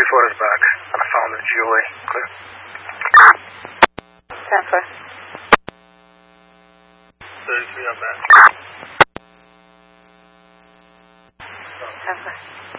Water's back. On the phone to Julie. Clear. Transfer. 33 on that. Transfer.